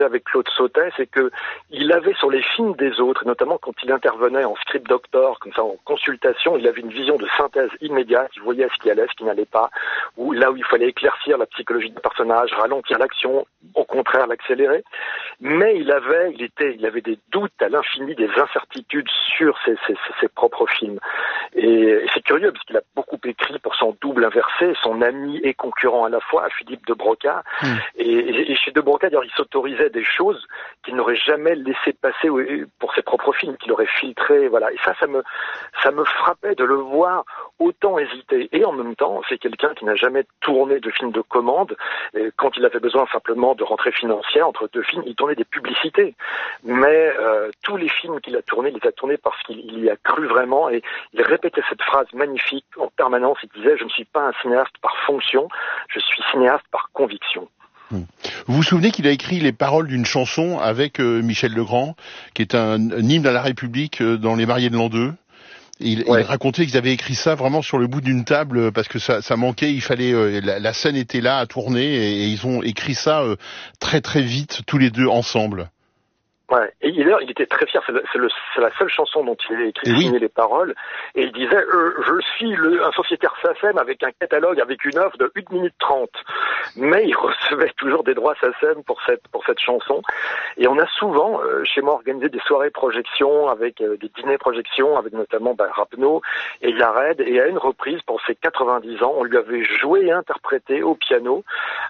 avec Claude Sautet, c'est que il avait sur les films des autres, et notamment quand il intervenait en script doctor, comme ça en consultation, il avait une vision de synthèse immédiate, il voyait ce qui allait, ce qui n'allait pas, ou là où il fallait éclaircir la psychologie du personnage, ralentir l'action, au contraire l'accélérer. Mais il avait des doutes à l'infini, des incertitudes sur ses propres films. Et c'est curieux parce qu'il a beaucoup écrit pour son double inversé, son ami et concurrent à la fois, Philippe de Broca. Et chez de Broca, d'ailleurs, il s'autorisait des choses qu'il n'aurait jamais laissé passer pour ses propres films, qu'il aurait filtré, voilà. Et ça me frappait de le voir autant hésiter. Et en même temps, c'est quelqu'un qui n'a jamais tourné de film de commande. Et quand il avait besoin simplement de rentrée financière entre deux films, il tournait des publicités. Mais tous les films qu'il a tournés, il les a tournés parce qu'il y a cru vraiment. Et il répétait cette phrase magnifique en permanence. Il disait « Je ne suis pas un cinéaste par fonction, je suis cinéaste par conviction ». Vous vous souvenez qu'il a écrit les paroles d'une chanson avec Michel Legrand, qui est un hymne à la République dans Les Mariés de l'an 2. Il racontait qu'ils avaient écrit ça vraiment sur le bout d'une table parce que ça manquait, il fallait la scène était là à tourner et ils ont écrit ça très très vite tous les deux ensemble. Ouais. Et il était très fier. C'est la seule chanson dont il a écrit signé les paroles. Et il disait je suis un sociétaire SACEM avec un catalogue, avec une œuvre de 1 minute 30. Mais il recevait toujours des droits SACEM pour cette chanson. Et on a souvent chez moi organisé des soirées projections avec des dîners projections avec notamment Rapneau et Yared. Et à une reprise pour ses 90 ans, on lui avait joué et interprété au piano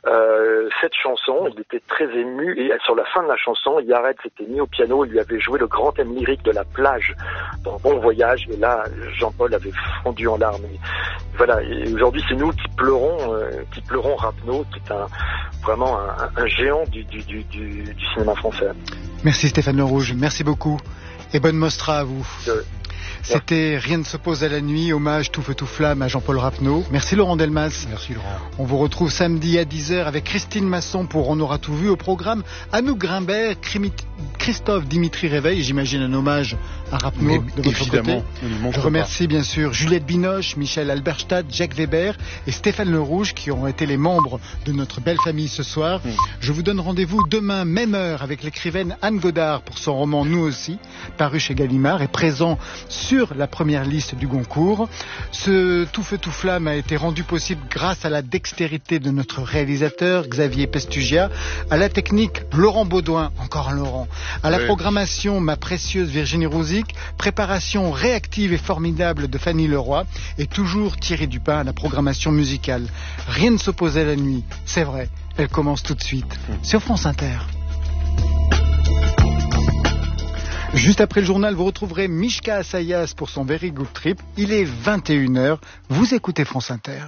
cette chanson. Il était très ému et sur la fin de la chanson, Yared s'était mis au piano, il lui avait joué le grand thème lyrique de la plage dans Bon Voyage, et là Jean-Paul avait fondu en larmes. Et voilà, et aujourd'hui c'est nous qui pleurons Rapneau, qui est vraiment un géant du cinéma français. Merci Stéphane Le Rouge, merci beaucoup et bonne Mostra à vous. C'était Rien ne s'oppose à la nuit, hommage tout feu tout flamme à Jean-Paul Rapneau. Merci Laurent Delmas. Merci Laurent. On vous retrouve samedi à 10h avec Christine Masson pour On aura tout vu au programme. Anouk Grimbert, Christophe Dimitri Réveil, j'imagine un hommage à Rapneau de votre côté. Je remercie bien sûr Juliette Binoche, Michel Alberstadt, Jacques Weber et Stéphane Le Rouge qui ont été les membres de notre belle famille ce soir. Je vous donne rendez-vous demain, même heure, avec l'écrivaine Anne Godard pour son roman Nous aussi, paru chez Gallimard et présent sur la première liste du Goncourt. Ce Tout feu tout flamme a été rendu possible grâce à la dextérité de notre réalisateur Xavier Pestugia, à la technique Laurent Baudouin, encore un Laurent, à la programmation ma précieuse Virginie Rouzic, préparation réactive et formidable de Fanny Leroy et toujours Thierry Dupin à la programmation musicale. Rien ne s'oppose à la nuit, c'est vrai, elle commence tout de suite sur France Inter. Juste après le journal, vous retrouverez Mishka Assayas pour son Very Good Trip. Il est 21h. Vous écoutez France Inter.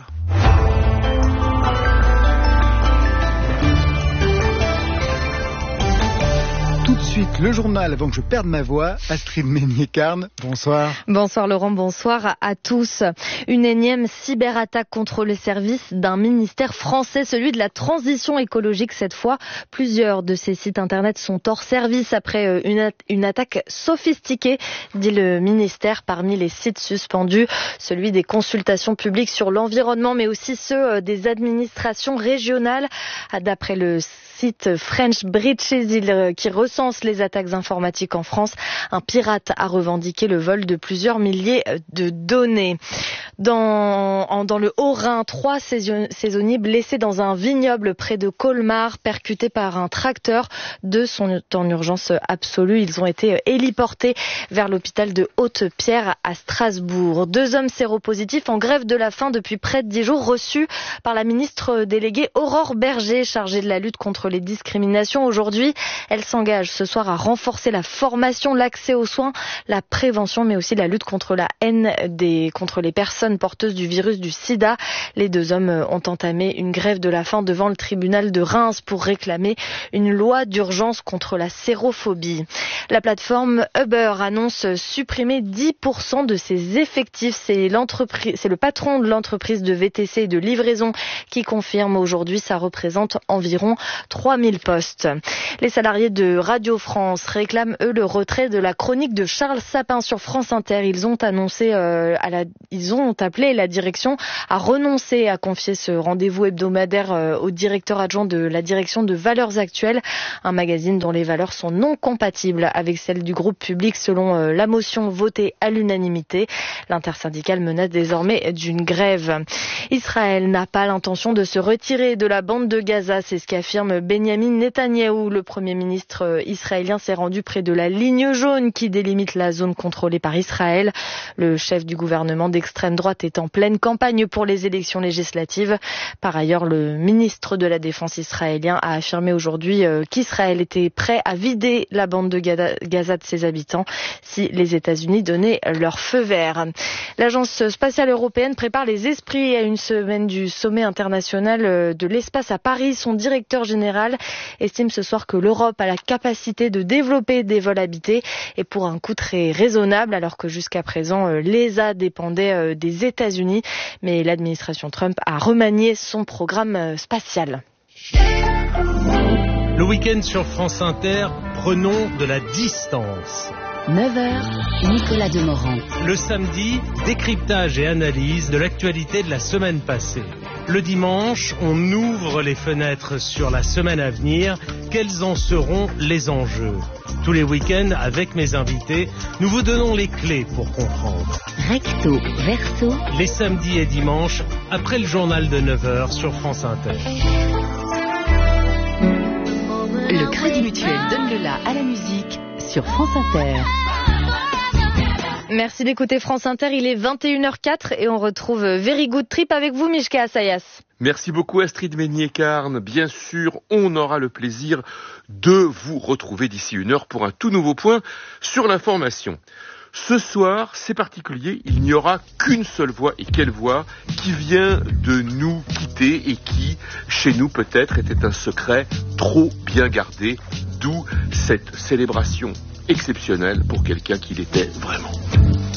Tout de suite, le journal avant que je perde ma voix. Astrid Meignet-Carne, bonsoir. Bonsoir Laurent, bonsoir à tous. Une énième cyberattaque contre les services d'un ministère français, celui de la transition écologique cette fois. Plusieurs de ces sites internet sont hors service après une attaque sophistiquée, dit le ministère. Parmi les sites suspendus, celui des consultations publiques sur l'environnement, mais aussi ceux des administrations régionales. D'après le site French Breaches, qui recense les attaques informatiques en France, un pirate a revendiqué le vol de plusieurs milliers de données. Dans le Haut-Rhin, 3 saisonniers blessés dans un vignoble près de Colmar, percutés par un tracteur. 2 sont en urgence absolue. Ils ont été héliportés vers l'hôpital de Haute-Pierre à Strasbourg. 2 hommes séropositifs en grève de la faim depuis près de 10 jours, reçus par la ministre déléguée Aurore Berger, chargée de la lutte contre les discriminations. Aujourd'hui, elle s'engage ce soir à renforcer la formation, l'accès aux soins, la prévention, mais aussi la lutte contre la haine contre les personnes porteuses du virus du sida. Les 2 hommes ont entamé une grève de la faim devant le tribunal de Reims pour réclamer une loi d'urgence contre la sérophobie. La plateforme Uber annonce supprimer 10% de ses effectifs. C'est le patron de l'entreprise de VTC et de livraison qui confirme aujourd'hui. Ça représente environ 3000 postes. Les salariés de Radio France réclament, eux, le retrait de la chronique de Charles Sapin sur France Inter. Ils ont appelé la direction à renoncer à confier ce rendez-vous hebdomadaire au directeur adjoint de la direction de Valeurs Actuelles, un magazine dont les valeurs sont non compatibles avec celles du groupe public selon la motion votée à l'unanimité. L'intersyndicale menace désormais d'une grève. Israël n'a pas l'intention de se retirer de la bande de Gaza, c'est ce qu'affirme Benyamin Netanyahou. Le Premier ministre israélien s'est rendu près de la ligne jaune qui délimite la zone contrôlée par Israël. Le chef du gouvernement d'extrême droite est en pleine campagne pour les élections législatives. Par ailleurs, le ministre de la Défense israélien a affirmé aujourd'hui qu'Israël était prêt à vider la bande de Gaza de ses habitants si les États-Unis donnaient leur feu vert. L'Agence spatiale européenne prépare les esprits à une semaine du sommet international de l'espace à Paris. Son directeur général estime ce soir que l'Europe a la capacité de développer des vols habités et pour un coût très raisonnable, alors que jusqu'à présent l'ESA dépendait des États-Unis. Mais l'administration Trump a remanié son programme spatial. Le week-end sur France Inter, prenons de la distance. 9h, Nicolas Demorand. Le samedi, décryptage et analyse de l'actualité de la semaine passée. Le dimanche, on ouvre les fenêtres sur la semaine à venir. Quels en seront les enjeux ? Tous les week-ends, avec mes invités, nous vous donnons les clés pour comprendre. Recto, verso. Les samedis et dimanches, après le journal de 9h sur France Inter. Le Crédit Mutuel donne le la à la musique sur France Inter. Merci d'écouter France Inter, il est 21h04 et on retrouve Very Good Trip avec vous, Mishka Assayas. Merci beaucoup Astrid Meignier-Carne. Bien sûr, on aura le plaisir de vous retrouver d'ici 1 heure pour un tout nouveau point sur l'information. Ce soir, c'est particulier, il n'y aura qu'une seule voix, et quelle voix, qui vient de nous quitter et qui, chez nous peut-être, était un secret trop bien gardé, d'où cette célébration exceptionnelle pour quelqu'un qui l'était vraiment.